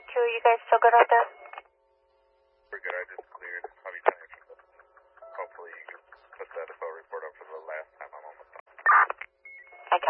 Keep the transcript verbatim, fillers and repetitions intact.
Two, you guys still good out there? We're good. I just cleared Javi Tanner. Hopefully you can put that info report up for the